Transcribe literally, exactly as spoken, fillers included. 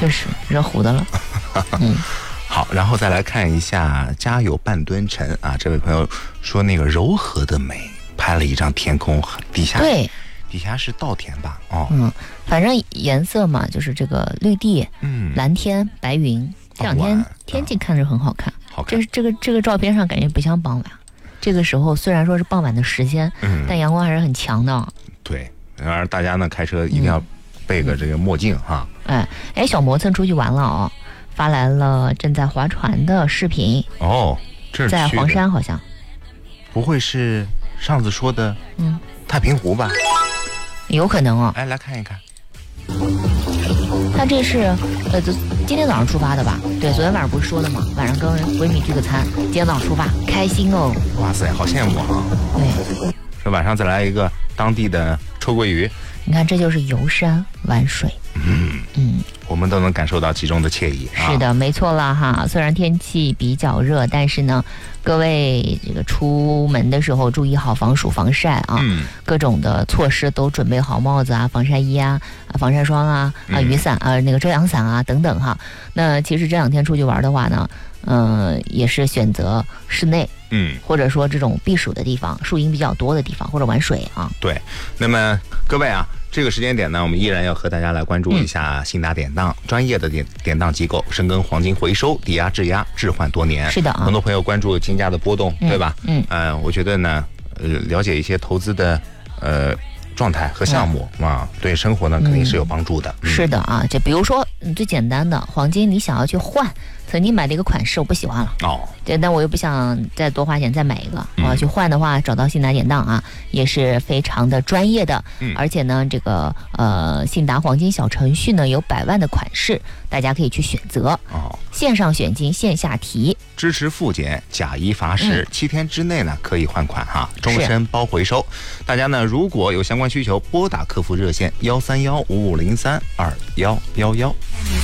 确实热糊的了。嗯， 好，然后再来看一下家有半吨沉啊，这位朋友说那个柔和的美，拍了一张天空，底下对， 底下是稻田吧？哦， 嗯，反正颜色嘛，就是这个绿地、 嗯， 蓝天、白云，这两天天气看着很好看。 好看。 这这个这个照片上感觉不像傍晚，这个时候虽然说是傍晚的时间， 嗯， 但阳光还是很强的。 对，然而大家呢开车一定要备个这个墨镜哈。 哎哎，小磨蹭出去玩了哦，发来了正在划船的视频。 哦，这是在黄山好像。 不会是上次说的嗯太平湖吧？ 有可能哦。 哎，来看一看。 他这是呃，今天早上出发的吧？对，昨天晚上不是说的吗？晚上跟闺蜜聚个餐，今天早上出发，开心哦。 哇塞，好羡慕啊！ 对， 说晚上再来一个当地的臭鳜鱼。 你看，这就是游山玩水。 嗯嗯， 我们都能感受到其中的惬意。 是的，没错了哈。虽然天气比较热，但是呢，各位这个出门的时候注意好防暑防晒啊， 嗯， 各种的措施都准备好，帽子啊、防晒衣啊、防晒霜啊、啊雨伞啊、那个遮阳伞啊等等哈。那其实这两天出去玩的话呢，嗯、呃，也是选择室内。 嗯， 或者说这种避暑的地方，树荫比较多的地方，或者玩水啊。 对，那么各位啊，这个时间点呢，我们依然要和大家来关注一下信达典当、嗯、专业的典典当机构，深耕黄金回收、抵押质押、置换多年。 是的啊， 很多朋友关注金价的波动， 嗯、 对吧？ 嗯， 呃，我觉得呢，呃，了解一些投资的呃状态和项目、嗯、啊，对生活呢肯定是有帮助的。 嗯、是的啊，就比如说最简单的黄金，你想要去换。曾经买的一个款式我不喜欢了哦，对，但我又不想再多花钱再买一个，我要去换的话，找到信达典当啊，也是非常的专业的，嗯，而且呢，这个呃信达黄金小程序呢有百万的款式，大家可以去选择哦，线上选金，线下提， 支持复检，假一罚十，七、嗯、天之内呢可以换款哈，终身包回收。大家呢如果有相关需求，拨打客服热线幺三幺五五零三二幺幺幺。